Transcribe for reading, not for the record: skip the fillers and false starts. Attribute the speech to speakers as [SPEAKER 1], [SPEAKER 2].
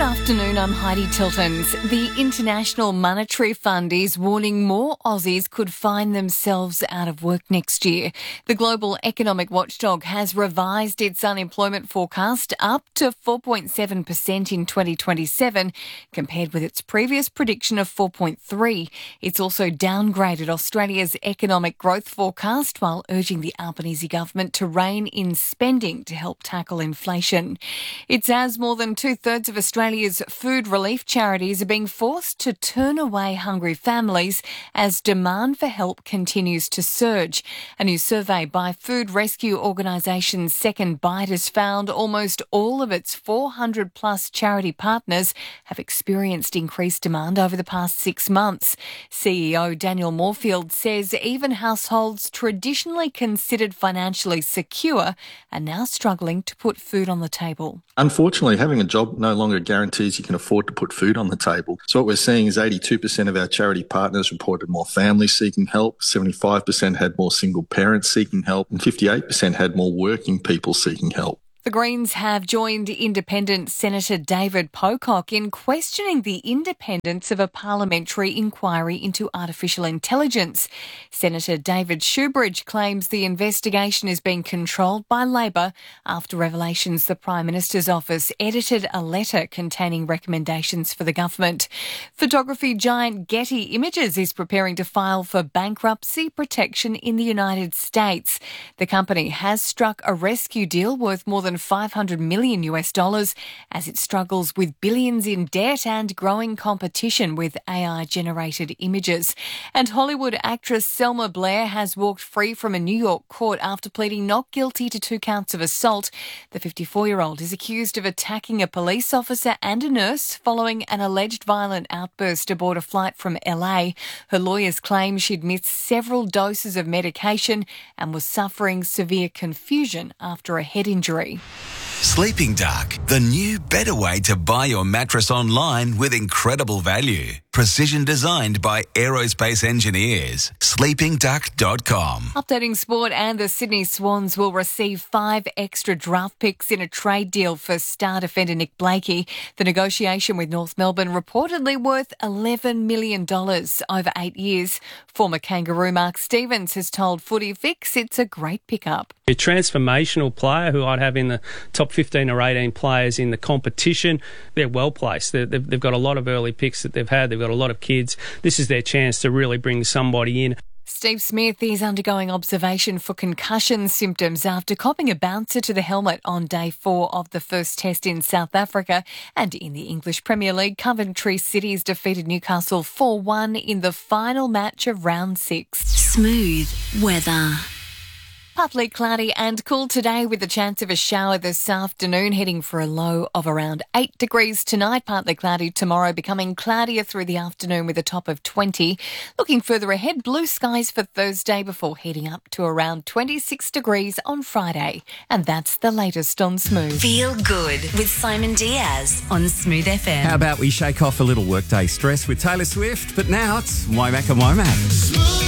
[SPEAKER 1] afternoon, I'm Heidi Tiltons. The International Monetary Fund is warning more Aussies could find themselves out of work next year. The global economic watchdog has revised its unemployment forecast up to 4.7% in 2027, compared with its previous prediction of 4.3%. It's also downgraded Australia's economic growth forecast while urging the Albanese government to rein in spending to help tackle inflation. It's as more than two-thirds of Australia's food relief charities are being forced to turn away hungry families as demand for help continues to surge. A new survey by food rescue organisation Second Bite has found almost all of its 400-plus charity partners have experienced increased demand over the past 6 months. CEO Daniel Moorfield says even households traditionally considered financially secure are now struggling to put food on the table.
[SPEAKER 2] Unfortunately, having a job no longer guarantees you can afford to put food on the table. So what we're seeing is 82% of our charity partners reported more families seeking help, 75% had more single parents seeking help, and 58% had more working people seeking help.
[SPEAKER 1] The Greens have joined Independent Senator David Pocock in questioning the independence of a parliamentary inquiry into artificial intelligence. Senator David Shoebridge claims the investigation is being controlled by Labor after revelations the Prime Minister's office edited a letter containing recommendations for the government. Photography giant Getty Images is preparing to file for bankruptcy protection in the United States. The company has struck a rescue deal worth more than $500 million as it struggles with billions in debt and growing competition with AI-generated images. And Hollywood actress Selma Blair has walked free from a New York court after pleading not guilty to 2 counts of assault. The 54-year-old is accused of attacking a police officer and a nurse following an alleged violent outburst aboard a flight from LA. Her lawyers claim she'd missed several doses of medication and was suffering severe confusion after a head injury.
[SPEAKER 3] Sleeping Duck, the new, better way to buy your mattress online with incredible value. Precision designed by aerospace engineers. SleepingDuck.com.
[SPEAKER 1] Updating sport, and the Sydney Swans will receive 5 extra draft picks in a trade deal for star defender Nick Blakey. The negotiation with North Melbourne reportedly worth $11 million over 8 years. Former Kangaroo Mark Stevens has told Footy Fix it's a great pickup.
[SPEAKER 4] A transformational player who I'd have in the top 15 or 18 players in the competition. They're well placed. They've got a lot of early picks that they've had. They've got a lot of kids. This is their chance to really bring somebody in.
[SPEAKER 1] Steve Smith is undergoing observation for concussion symptoms after copping a bouncer to the helmet on day 4 of the first test in South Africa. And in the English Premier League, Coventry City's defeated Newcastle 4-1 in the final match of round 6.
[SPEAKER 5] Smooth weather.
[SPEAKER 1] Partly cloudy and cool today with a chance of a shower this afternoon, heading for a low of around 8 degrees tonight. Partly cloudy tomorrow, becoming cloudier through the afternoon with a top of 20. Looking further ahead, blue skies for Thursday before heading up to around 26 degrees on Friday. And that's the latest on Smooth.
[SPEAKER 5] Feel good with Simon Diaz on Smooth FM.
[SPEAKER 6] How about we shake off a little workday stress with Taylor Swift? But now it's Womack and Womack.